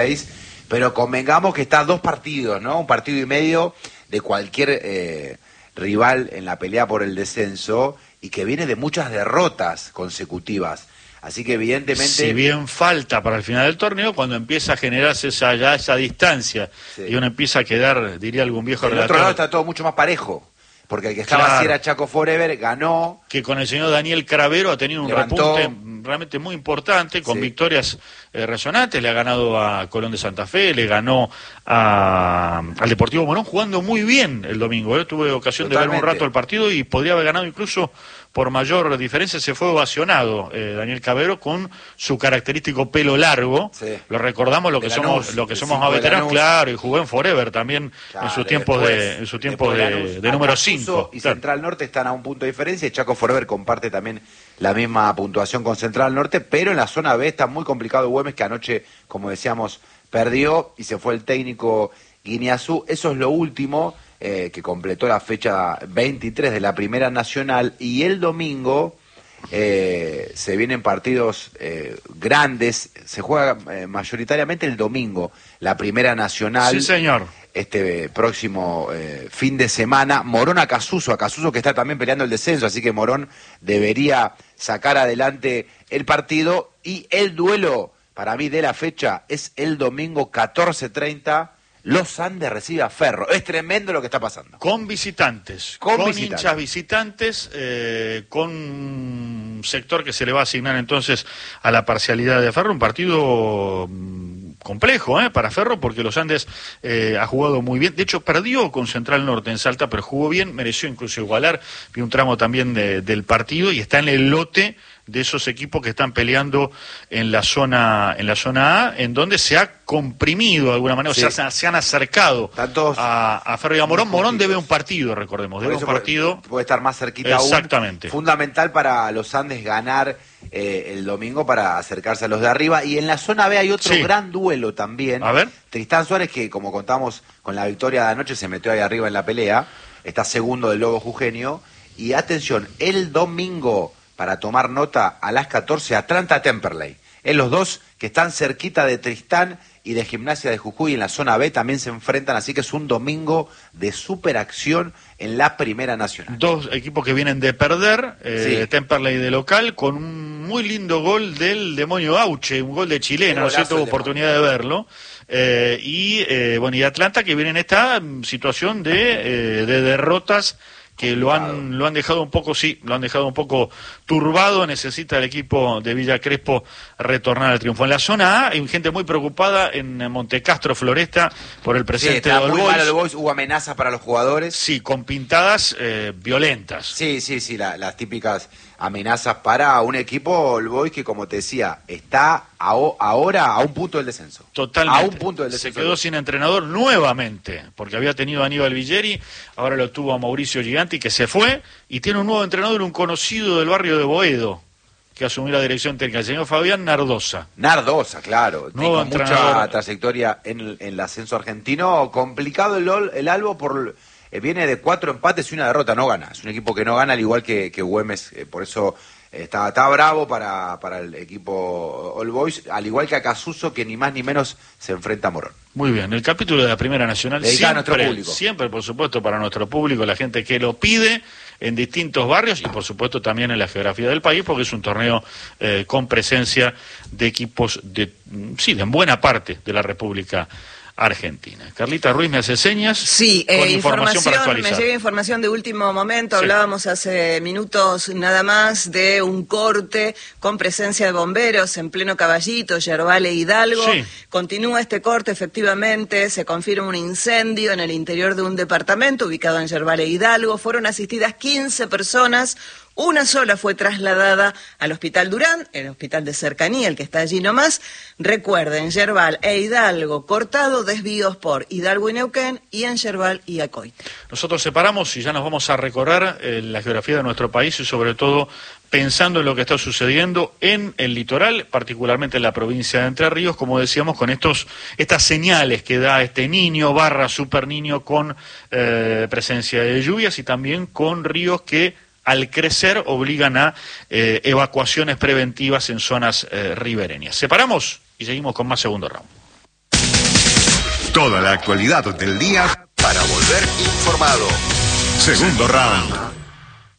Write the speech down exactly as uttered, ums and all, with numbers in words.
pero convengamos que está a dos partidos, ¿no? Un partido y medio de cualquier eh, rival en la pelea por el descenso y que viene de muchas derrotas consecutivas. Así que evidentemente... Si bien falta para el final del torneo, cuando empieza a generarse esa, ya esa distancia, sí, y uno empieza a quedar, diría algún viejo del relator... otro lado está todo mucho más parejo, porque el que estaba claro, así era Chaco Forever, ganó... Que con el señor Daniel Cravero ha tenido un levantó, repunte realmente muy importante, con sí, victorias eh, resonantes. Le ha ganado a Colón de Santa Fe, le ganó a, al Deportivo Morón, jugando muy bien el domingo. ¿eh? Tuve ocasión Totalmente. de ver un rato el partido y podría haber ganado incluso por mayor diferencia. Se fue ovacionado eh, Daniel Cravero con su característico pelo largo. Sí. Lo recordamos, lo que somos, Lanús, lo que somos más veteranos, claro, y jugó en Forever también, claro, en su tiempo después, de, en su tiempo de, Lanús, de número cinco. Y claro. Central Norte están a un punto de diferencia y Chaco Forever comparte también la misma puntuación con Central Norte, pero en la zona B está muy complicado Güemes, que anoche, como decíamos, perdió y se fue el técnico Guineazú. Eso es lo último, eh, que completó la fecha veintitrés de la Primera Nacional, y el domingo eh, se vienen partidos eh, grandes. Se juega eh, mayoritariamente el domingo la Primera Nacional. Sí, señor. Este próximo eh, fin de semana, Morón a Acasuso, Acasuso que está también peleando el descenso, así que Morón debería sacar adelante el partido, y el duelo para mí de la fecha es el domingo catorce treinta, Los Andes recibe a Ferro. Es tremendo lo que está pasando. Con visitantes, con, con visitantes. hinchas visitantes, eh, con un sector que se le va a asignar entonces a la parcialidad de Ferro, un partido complejo ¿eh? para Ferro, porque Los Andes eh, ha jugado muy bien. De hecho, perdió con Central Norte en Salta, pero jugó bien, mereció incluso igualar. Vi un tramo también de, del partido y está en el lote de esos equipos que están peleando en la zona en la zona A, en donde se ha comprimido de alguna manera, sí, o sea, se han acercado a, a Ferro y a Morón. Morón debe un partido, recordemos, debe un partido. Puede, puede estar más cerquita aún. Exactamente. Fundamental para los Andes ganar eh, el domingo para acercarse a los de arriba. Y en la zona B hay otro sí. gran duelo también. A ver. Tristán Suárez, que como contamos con la victoria de anoche, se metió ahí arriba en la pelea. Está segundo del Lobo Jujeño. Y atención, el domingo, para tomar nota, a las catorce, Atlanta Temperley. En los dos que están cerquita de Tristán y de Gimnasia de Jujuy en la zona B también se enfrentan, así que es un domingo de superacción en la Primera Nacional. Dos equipos que vienen de perder, eh, sí. Temperley de local, con un muy lindo gol del Demonio Auche, un gol de chileno, no sé si tuvo oportunidad de verlo, eh, y eh, bueno, y Atlanta, que viene en esta situación de, eh, de derrotas que lo han lo han dejado un poco, sí, lo han dejado un poco turbado. Necesita el equipo de Villa Crespo retornar al triunfo. En la zona A hay gente muy preocupada en Montecastro, Floresta, por el presente sí, de All muy Boys. Mal All Boys. Hubo amenazas para los jugadores. Sí, con pintadas eh, violentas. Sí, sí, sí, la, las típicas amenazas para un equipo All Boys que, como te decía, está a, ahora a un punto del descenso. Totalmente. A un punto del descenso. Se quedó sin entrenador nuevamente, porque había tenido a Aníbal Villeri, ahora lo tuvo a Mauricio Giganti, que se fue, y tiene un nuevo entrenador, un conocido del barrio de Boedo, que asumió la dirección técnica, el señor Fabián Nardosa. Nardosa, claro. Nuevo con entrenador. Mucha trayectoria en, en el ascenso argentino. Complicado el, el Albo por... Eh, viene de cuatro empates y una derrota, no gana. Es un equipo que no gana, al igual que, que Güemes, eh, por eso eh, está, está bravo para, para el equipo All Boys, al igual que Acasuso, que ni más ni menos se enfrenta a Morón. Muy bien, el capítulo de la Primera Nacional dedicado siempre, a nuestro público. Siempre, por supuesto, para nuestro público, la gente que lo pide en distintos barrios y, por supuesto, también en la geografía del país, porque es un torneo eh, con presencia de equipos de, sí, de en buena parte de la República Argentina. Carlita Ruiz me hace señas. Sí, con eh, información, información para actualizar. Me llega información de último momento. Sí. Hablábamos hace minutos nada más de un corte con presencia de bomberos en pleno Caballito, Yerbal e Hidalgo. Sí. Continúa este corte, efectivamente, se confirma un incendio en el interior de un departamento ubicado en Yerbal e Hidalgo. Fueron asistidas quince personas. Una sola fue trasladada al Hospital Durán, el hospital de cercanía, el que está allí nomás. Recuerden, Yerbal e Hidalgo cortado, desvíos por Hidalgo y Neuquén, y en Yerbal y Acoite. Nosotros separamos y ya nos vamos a recorrer eh, la geografía de nuestro país y sobre todo pensando en lo que está sucediendo en el litoral, particularmente en la provincia de Entre Ríos, como decíamos, con estos estas señales que da este niño barra super niño con eh, presencia de lluvias y también con ríos que al crecer obligan a eh, evacuaciones preventivas en zonas eh, ribereñas. Separamos y seguimos con más segundo round. Toda la actualidad del día para volver informado. Segundo round.